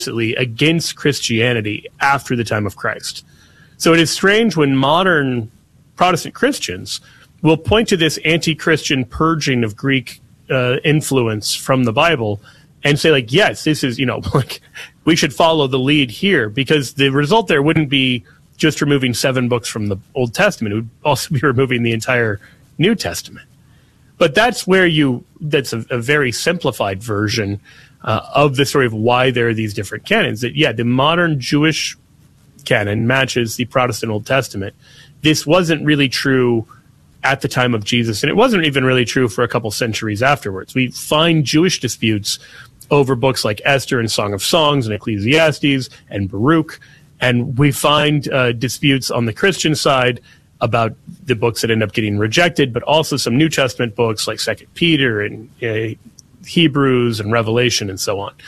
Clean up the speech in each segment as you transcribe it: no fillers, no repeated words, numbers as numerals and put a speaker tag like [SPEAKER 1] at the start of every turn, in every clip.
[SPEAKER 1] against Christianity after the time of Christ. So it is strange when modern Protestant Christians will point to this anti-Christian purging of Greek influence from the Bible and say, like, yes, this is, like, we should follow the lead here, because the result there wouldn't be just removing 7 books from the Old Testament. It would also be removing the entire New Testament. But that's where that's a very simplified version of the story of why there are these different canons. That, the modern Jewish canon matches the Protestant Old Testament. This wasn't really true at the time of Jesus, and it wasn't even really true for a couple centuries afterwards. We find Jewish disputes over books like Esther and Song of Songs and Ecclesiastes and Baruch, and we find disputes on the Christian side about the books that end up getting rejected, but also some New Testament books like 2 Peter and Hebrews and Revelation and so on.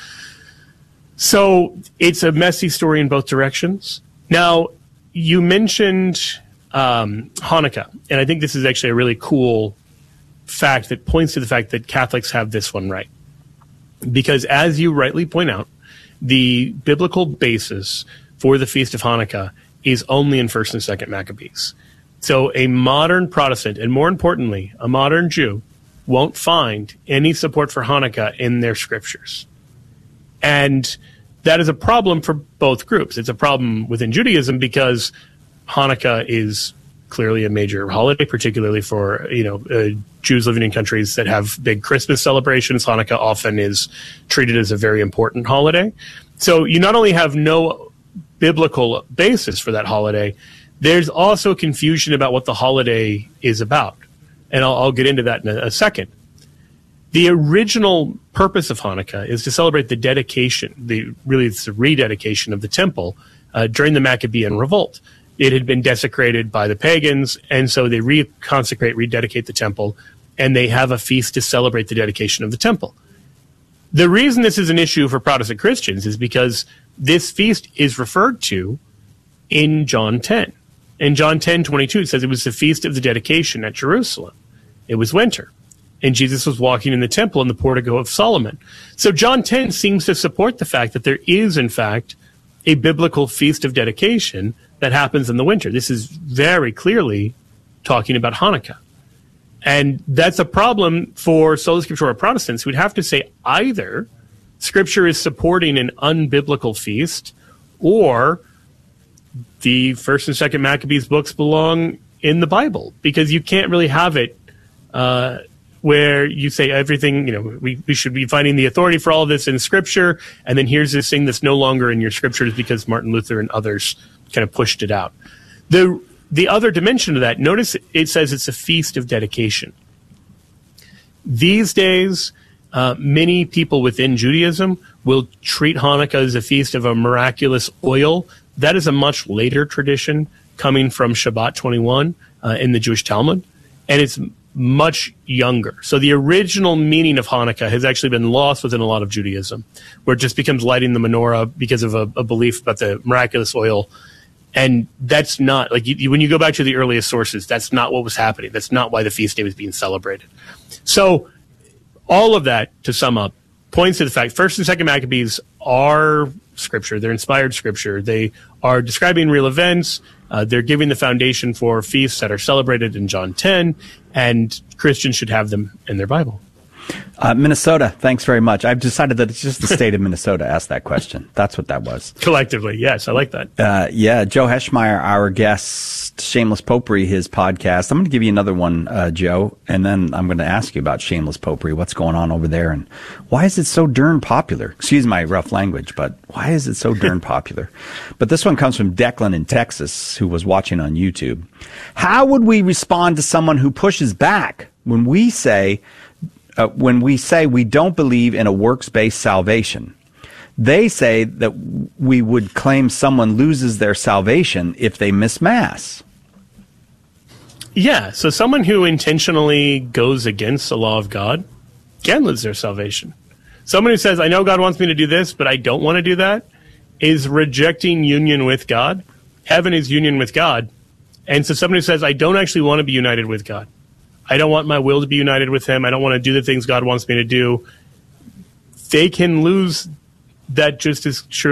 [SPEAKER 1] So it's a messy story in both directions. Now, you mentioned Hanukkah, and I think this is actually a really cool fact that points to the fact that Catholics have this one right. Because as you rightly point out, the biblical basis for the Feast of Hanukkah is only in 1st and 2nd Maccabees. So a modern Protestant, and more importantly, a modern Jew, won't find any support for Hanukkah in their scriptures. And that is a problem for both groups. It's a problem within Judaism because Hanukkah is clearly a major holiday, particularly for Jews living in countries that have big Christmas celebrations. Hanukkah often is treated as a very important holiday. So you not only have no biblical basis for that holiday, there's also confusion about what the holiday is about. And I'll get into that in a second. The original purpose of Hanukkah is to celebrate the dedication, it's the rededication of the temple during the Maccabean revolt. It had been desecrated by the pagans, and so they rededicate the temple, and they have a feast to celebrate the dedication of the temple. The reason this is an issue for Protestant Christians is because this feast is referred to in John 10. In John 10:22, it says it was the feast of the dedication at Jerusalem. It was winter, and Jesus was walking in the temple in the portico of Solomon. So John 10 seems to support the fact that there is, in fact, a biblical feast of dedication that happens in the winter. This is very clearly talking about Hanukkah. And that's a problem for sola scriptura Protestants who would have to say either Scripture is supporting an unbiblical feast, or the 1st and 2nd Maccabees books belong in the Bible, because you can't really have it where you say everything, we should be finding the authority for all of this in Scripture, and then here's this thing that's no longer in your Scriptures because Martin Luther and others kind of pushed it out. The other dimension of that, notice it says it's a feast of dedication. These days, many people within Judaism will treat Hanukkah as a feast of a miraculous oil. That is a much later tradition coming from Shabbat 21 in the Jewish Talmud, and it's much younger. So the original meaning of Hanukkah has actually been lost within a lot of Judaism, where it just becomes lighting the menorah because of a belief about the miraculous oil. And that's not, like, when you go back to the earliest sources, that's not what was happening. That's not why the feast day was being celebrated. So all of that, to sum up, points to the fact 1st and 2nd Maccabees are Scripture. They're inspired Scripture. They are describing real events. They're giving the foundation for feasts that are celebrated in John 10, and Christians should have them in their Bible.
[SPEAKER 2] Minnesota, thanks very much. I've decided that it's just the state of Minnesota asked that question. That's what that was.
[SPEAKER 1] Collectively, yes, I like that.
[SPEAKER 2] Joe Heschmeyer, our guest, Shameless Popery, his podcast. I'm going to give you another one, Joe, and then I'm going to ask you about Shameless Popery, what's going on over there, and why is it so darn popular? Excuse my rough language, but why is it so darn popular? But this one comes from Declan in Texas, who was watching on YouTube. How would we respond to someone who pushes back when we say we don't believe in a works-based salvation? They say that we would claim someone loses their salvation if they miss Mass.
[SPEAKER 1] Yeah, so someone who intentionally goes against the law of God can lose their salvation. Someone who says, I know God wants me to do this, but I don't want to do that, is rejecting union with God. Heaven is union with God. And so someone who says, I don't actually want to be united with God, I don't want my will to be united with him, I don't want to do the things God wants me to do, they can lose that just is